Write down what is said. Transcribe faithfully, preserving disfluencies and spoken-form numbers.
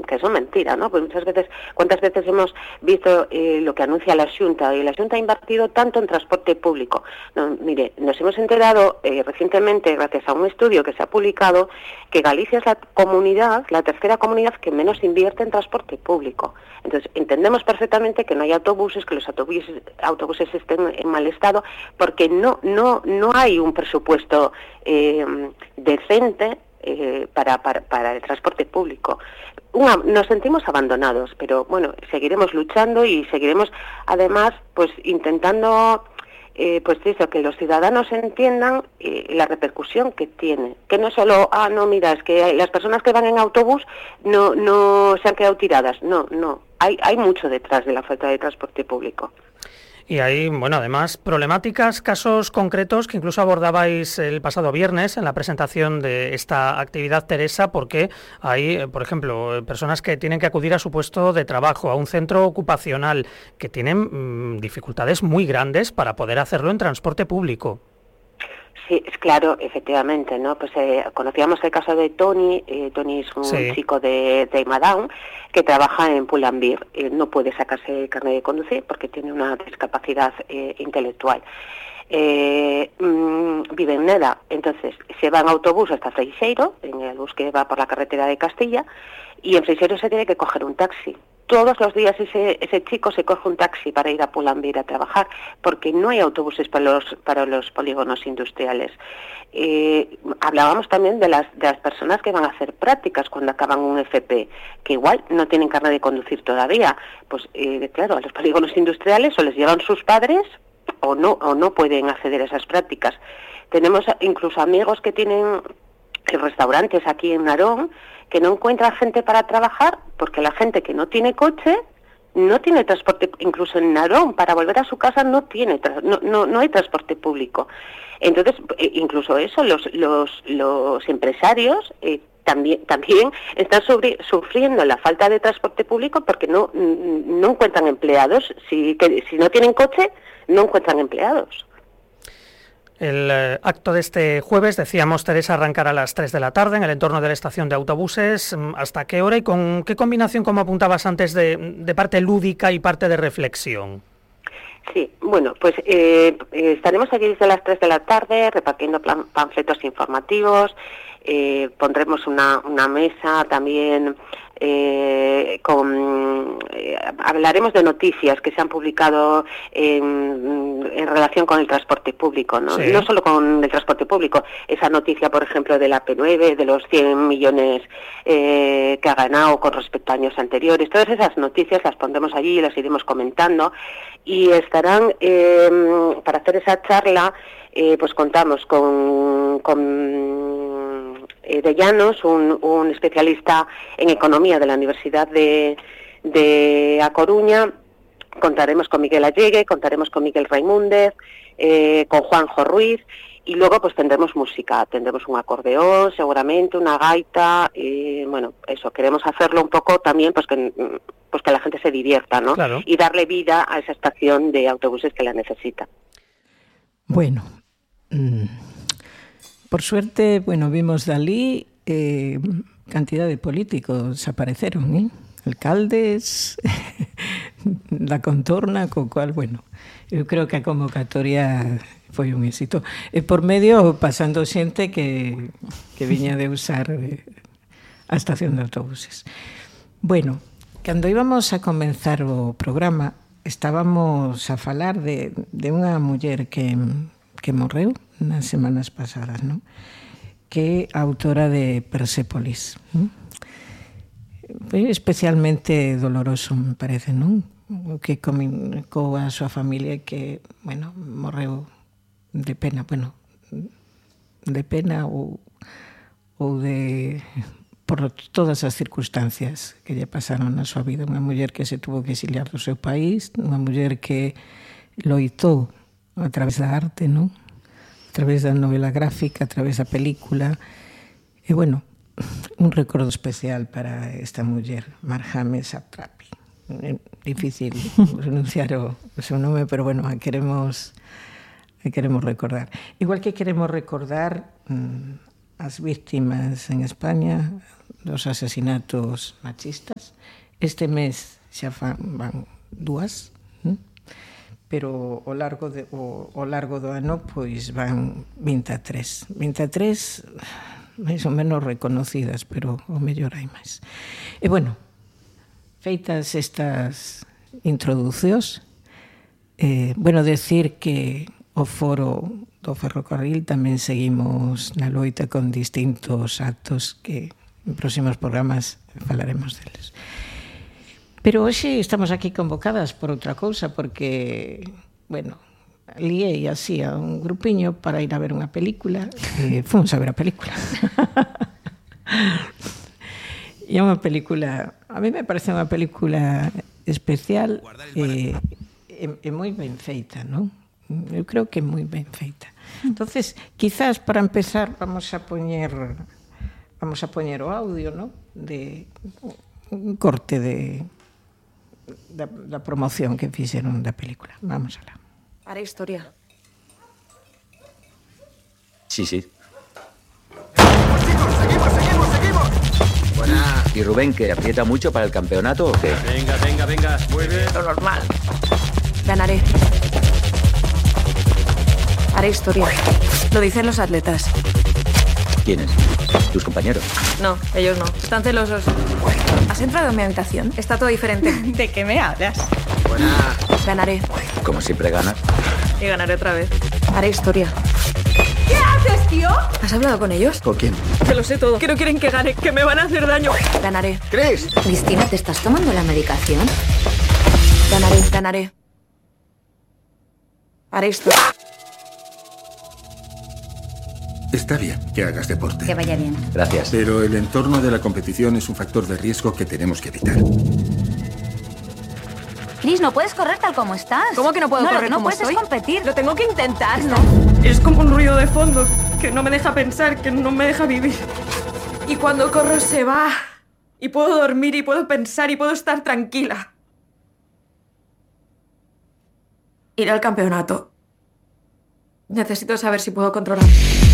que son mentiras, ¿no? Pues muchas veces, ¿cuántas veces hemos visto eh, lo que anuncia la Xunta? Y la Xunta ha invertido tanto en transporte público. No, mire, nos hemos enterado eh, recientemente, gracias a un estudio que se ha publicado, que Galicia es la comunidad, la tercera comunidad que menos invierte en transporte público. Entonces, entendemos perfectamente que no hay autobuses, que los autobuses, autobuses estén en mal estado, porque no, no, no hay un presupuesto eh, decente eh, para, para, para el transporte público. Una, nos sentimos abandonados, pero bueno, seguiremos luchando y seguiremos además pues intentando eh, pues eso, que los ciudadanos entiendan eh, la repercusión que tiene, que no solo, ah no, mira, es que las personas que van en autobús no, no se han quedado tiradas, no, no, hay, hay mucho detrás de la falta de transporte público. Y hay, bueno, además, problemáticas, casos concretos que incluso abordabais el pasado viernes en la presentación de esta actividad, Teresa, porque hay, por ejemplo, personas que tienen que acudir a su puesto de trabajo, a un centro ocupacional, que tienen mmm, dificultades muy grandes para poder hacerlo en transporte público. Sí, es claro, efectivamente, ¿no? Pues eh, conocíamos el caso de Tony. Eh, Tony es un sí. chico de, de Madán que trabaja en Pull&Bear. Eh, no puede sacarse el carnet de conducir porque tiene una discapacidad eh, intelectual. Eh, mmm, vive en Neda, entonces se va en autobús hasta Freixeiro, en el bus que va por la carretera de Castilla, y en Freixeiro se tiene que coger un taxi. Todos los días ese, ese chico se coge un taxi para ir a Pull&Bear a trabajar, porque no hay autobuses para los, para los polígonos industriales. Eh, hablábamos también de las, de las personas que van a hacer prácticas cuando acaban un F P, que igual no tienen carnet de conducir todavía. Pues eh, claro, a los polígonos industriales o les llevan sus padres o no, o no pueden acceder a esas prácticas. Tenemos incluso amigos que tienen restaurantes aquí en Narón, que no encuentran gente para trabajar porque la gente que no tiene coche no tiene transporte, incluso en Narón para volver a su casa no tiene no no, no hay transporte público. Entonces incluso eso los los los empresarios eh, también también están sobre, sufriendo la falta de transporte público porque no no encuentran empleados. Si que, si no tienen coche no encuentran empleados. El eh, acto de este jueves, decíamos, Teresa, arrancará a las tres de la tarde en el entorno de la estación de autobuses. ¿Hasta qué hora y con qué combinación, como apuntabas antes, de, de parte lúdica y parte de reflexión? Sí, bueno, pues eh, estaremos allí desde las tres de la tarde repartiendo plan, panfletos informativos. Eh, pondremos una, una mesa también eh, con eh, hablaremos de noticias que se han publicado en, en relación con el transporte público, ¿no? Sí. No solo con el transporte público, esa noticia, por ejemplo, de la P nueve, de los cien millones eh, que ha ganado con respecto a años anteriores, todas esas noticias las pondremos allí y las iremos comentando y estarán eh, para hacer esa charla. Eh, pues contamos con, con eh, de Llanos, un, un especialista en economía de la Universidad de, de A Coruña. Contaremos con Miguel Allegue, contaremos con Miguel Raimúndez, eh, con Juanjo Ruiz, y luego pues tendremos música, tendremos un acordeón, seguramente una gaita, y bueno, eso, queremos hacerlo un poco también pues que, pues que la gente se divierta, ¿no? Claro. Y darle vida a esa estación de autobuses que la necesita. Bueno, por suerte, bueno, vimos Dalí, eh, cantidad de políticos apareceron, ¿eh? Alcaldes, la contorna, co cual, bueno, eu creo que a convocatoria foi un éxito. E por medio pasando xente que, que viña de usar eh, a estación de autobuses. Bueno, cando íbamos a comenzar o programa, estábamos a falar de, de unha muller que... que morreu nas semanas pasadas, non? Que é a autora de Persépolis. Non? Foi especialmente doloroso, me parece, non? O que comunicou a súa familia que, bueno, morreu de pena, bueno, de pena ou, ou de por todas as circunstancias que lle pasaron na súa vida. Unha muller que se tuvo que exiliar do seu país, unha muller que loitou a través da arte, non? A través da novela gráfica, a través da película. E, bueno, un recordo especial para esta muller, Marjane Satrapi. É difícil pronunciar o, o seu nome, pero, bueno, a queremos, a queremos recordar. Igual que queremos recordar mmm, as víctimas en España dos asesinatos machistas. Este mes xa fan, van dúas, ¿eh? Pero ao largo, de, o, ao largo do ano pois van vinte e tres. vinte e tres máis ou menos reconocidas, pero o mellor hai máis. E bueno, feitas estas introducións, eh, bueno, decir que o foro do ferrocarril tamén seguimos na loita con distintos actos que en próximos programas falaremos deles. Pero hoxe estamos aquí convocadas por outra cousa, porque, bueno, liei así a un grupiño para ir a ver unha película e fomos a ver a película. E é unha película, a mí me parece unha película especial e, e, e moi ben feita, non? Eu creo que é moi ben feita. Entonces, quizás para empezar vamos a poñer vamos a poñer o audio, ¿no? De un corte de da, da promoción que fixeron da película. Vamos alá. Haré historia. Sí, sí. ¡Seguimos, seguimos, seguimos, seguimos! Buena. ¿Y Rubén, que aprieta mucho para el campeonato o qué? Venga, venga, venga. Muy bien. Lo normal. Ganaré. Haré historia. Lo dicen los atletas. ¿Quiénes? ¿Tus compañeros? No, ellos no. Están celosos. ¿Has entrado en mi habitación? Está todo diferente. ¿De qué me hablas? Buena. Ganaré. Como siempre ganas. Y ganaré otra vez. Haré historia. ¿Qué haces, tío? ¿Has hablado con ellos? ¿Con quién? Que lo sé todo. Que no quieren que gane. Que me van a hacer daño. Ganaré. ¿Crees? Cristina, ¿te estás tomando la medicación? Ganaré. Ganaré. Haré historia. Está bien que hagas deporte. Que vaya bien. Gracias. Pero el entorno de la competición es un factor de riesgo que tenemos que evitar. Cris, no puedes correr tal como estás. ¿Cómo que no puedo no, correr no como puedes estoy? competir. Lo tengo que intentar, ¿no? Es como un ruido de fondo que no me deja pensar, que no me deja vivir. Y cuando corro se va. Y puedo dormir y puedo pensar y puedo estar tranquila. Ir al campeonato. Necesito saber si puedo controlar.